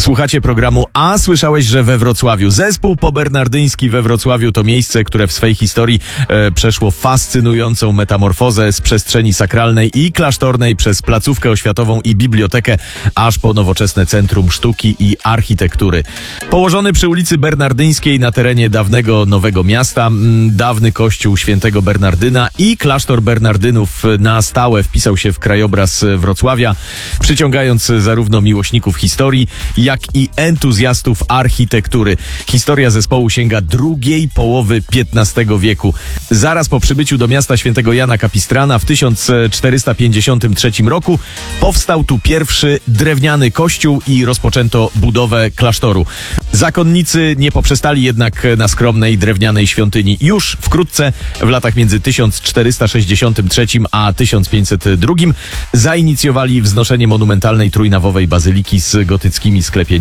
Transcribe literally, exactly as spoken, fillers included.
Słuchacie programu A słyszałeś, że we Wrocławiu. Zespół pobernardyński we Wrocławiu to miejsce, które w swej historii e, przeszło fascynującą metamorfozę z przestrzeni sakralnej i klasztornej przez placówkę oświatową i bibliotekę, aż po nowoczesne centrum sztuki i architektury. Położony przy ulicy Bernardyńskiej na terenie dawnego Nowego Miasta, m, dawny kościół świętego Bernardyna i klasztor Bernardynów na stałe wpisał się w krajobraz Wrocławia, przyciągając zarówno miłośników historii, jak i entuzjastów architektury. Historia zespołu sięga drugiej połowy piętnastego wieku. Zaraz po przybyciu do miasta świętego Jana Kapistrana w tysiąc czterysta pięćdziesiątym trzecim roku powstał tu pierwszy drewniany kościół i rozpoczęto budowę klasztoru. Zakonnicy nie poprzestali jednak na skromnej drewnianej świątyni. Już wkrótce, w latach między tysiąc czterysta sześćdziesiątym trzecim a tysiąc pięćset drugim, zainicjowali wznoszenie monumentalnej trójnawowej bazyliki z gotyckimi sklepami